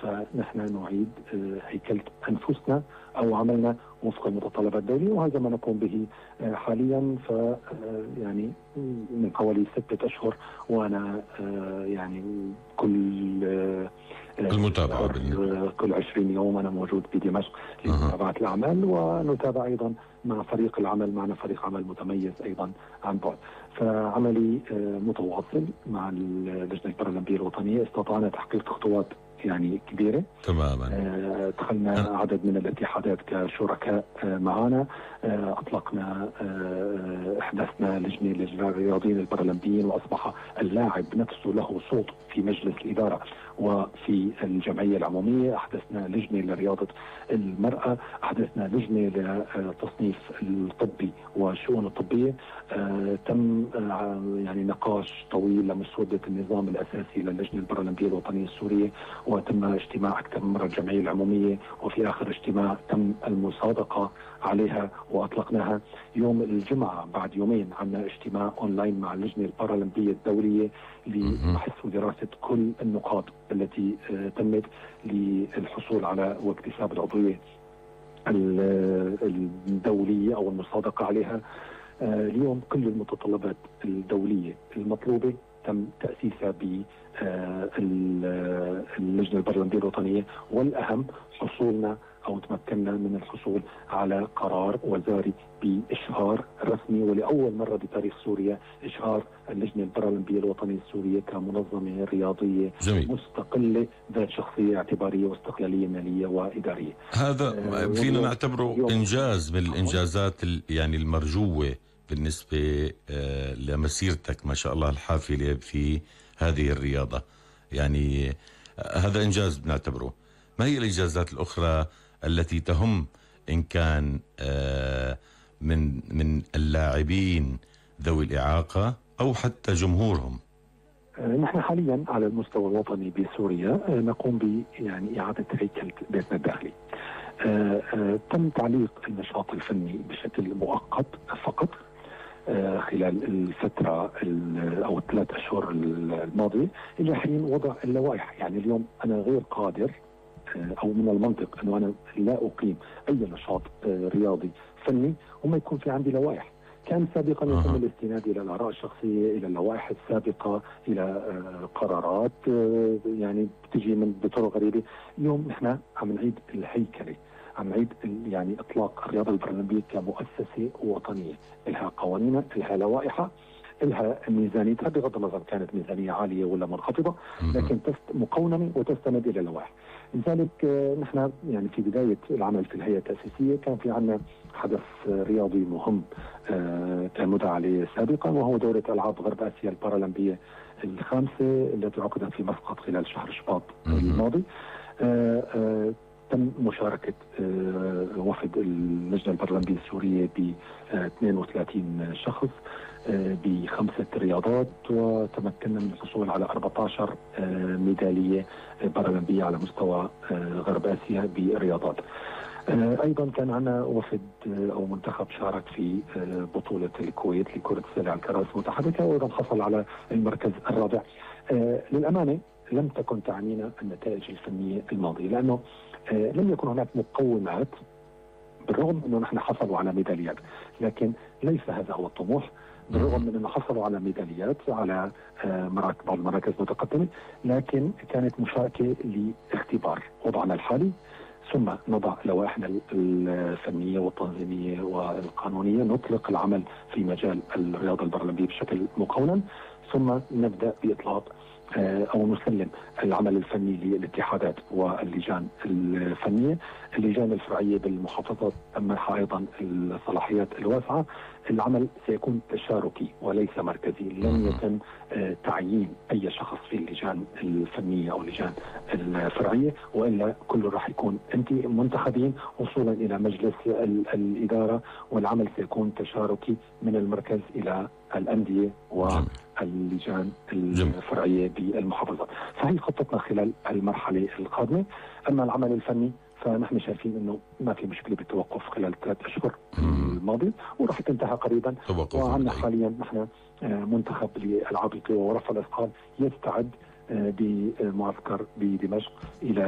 فنحن نعيد هيكلة أنفسنا أو عملنا وفق المتطلبات الدولية، وهذا ما نقوم به حاليا. ف يعني من حوالي 6 أشهر وأنا يعني المتابعة كل 20 يوم أنا موجود بدمشق لمتابعة الأعمال، ونتابع أيضا مع فريق العمل. معنا فريق عمل متميز أيضا عن بعد، فعملي متواصل مع اللجنة البارالمبية الوطنية. استطعنا تحقيق خطوات يعني كبيرة تماما. دخلنا عدد من الاتحادات كشركاء معنا. أطلقنا أحدثنا لجنة للرياضيين البارالمبيين، وأصبح اللاعب نفسه له صوت في مجلس الإدارة وفي الجمعية العمومية. أحدثنا لجنة لرياضة المرأة، أحدثنا لجنة للتصنيف الطبي والشؤون الطبية. تم يعني نقاش طويل لمسودة النظام الأساسي للجنة البارالمبية الوطنية السورية، وتم اجتماع أكثر من مرة الجمعية العمومية، وفي آخر اجتماع تم المصادقة عليها وأطلقناها يوم الجمعة. بعد يومين عندنا اجتماع أونلاين مع اللجنة البارالمبية الدولية لبحث ودراسة كل النقاط التي تمت للحصول على واكتساب العضوية الدولية أو المصادقة عليها. اليوم كل المتطلبات الدولية المطلوبة تم تأسيسها باللجنة البارالمبية الوطنية، والأهم حصولنا أو تمكننا من الحصول على قرار وزاري بإشهار رسمي، ولأول مرة بتاريخ سوريا إشهار اللجنة البارالمبية الوطنية السورية كمنظمة رياضية مستقلة ذات شخصية اعتبارية واستقلالية مالية وإدارية. هذا فينا نعتبره إنجاز من الإنجازات يعني المرجوة بالنسبة لمسيرتك ما شاء الله الحافلة في هذه الرياضة. يعني هذا إنجاز بنعتبره. ما هي الإنجازات الأخرى التي تهم إن كان من اللاعبين ذوي الإعاقة أو حتى جمهورهم؟ نحن حاليا على المستوى الوطني بسوريا نقوم يعني إعادة هيكلة بيتنا الداخلي. تم تعليق النشاط الفني بشكل مؤقت فقط خلال الفترة أو ال3 أشهر الماضية إلى حين وضع اللوائح. يعني اليوم أنا غير قادر أو من المنطق أنه أنا لا أقيم أي نشاط رياضي فني وما يكون في عندي لوائح. كان سابقا يتم الاستناد إلى الآراء الشخصية، إلى اللوائح السابقة، إلى قرارات يعني بتجي بطرق غريبة. اليوم نحن عم نعيد الهيكلة، عم نعيد يعني إطلاق الرياضة البارالمبية كمؤسسة وطنية، لها قوانين، لها لوائح، لها ميزانيتها بغض النظر كانت ميزانية عالية ولا منخفضة، لكن مقوننة وتستند إلى لوائح. لذلك نحن يعني في بداية العمل في الهيئة التأسيسية كان في عندنا حدث رياضي مهم كان مدعى عليه سابقا، وهو دورة ألعاب غرب آسيا البارالمبية الخامسة التي عقدت في مسقط خلال شهر شباط الماضي. تم مشاركة وفد اللجنة البارالمبية السورية ب 32 شخص ب5 رياضات، وتمكنا من الحصول على 14 ميدالية بارالمبية على مستوى غرب آسيا بالرياضات. أيضا كان عندنا وفد أو منتخب شارك في بطولة الكويت لكرة السلة على الكراسي المتحركة، وأيضا حصل على المركز الرابع. للأمانة لم تكن تعنينا النتائج الفنية الماضية، لأنه لم يكن هناك مقومات، بالرغم أنه نحن حصلوا على ميداليات، لكن ليس هذا هو الطموح. بالرغم من أنه حصلوا على ميداليات على بعض المراكز المتقدمة، لكن كانت مشاركة لاختبار وضعنا الحالي، ثم نضع لوائحنا الفنية والتنظيمية والقانونية، نطلق العمل في مجال الرياضة البارالمبية بشكل مقونن، ثم نبدأ بإطلاق أو نسلم العمل الفني للاتحادات واللجان الفنية. اللجان الفرعية بالمحافظات منحها أيضا الصلاحيات الواسعة. العمل سيكون تشاركي وليس مركزي، لن يتم تعيين أي شخص في اللجان الفنية أو اللجان الفرعية، وإلا كله راح يكون أنت منتخبين وصولا إلى مجلس الإدارة، والعمل سيكون تشاركي من المركز إلى الأندية واللجان الفرعية بالمحافظات. فهي خطتنا خلال المرحلة القادمة. أما العمل الفني فنحن شايفين انه ما في مشكله بالتوقف خلال 3 أشهر الماضي، وراح تنتهي قريبا. وعندنا حاليا نحن منتخب للعاب القوى ورفع الاثقال يستعد بمعسكر بدمشق الى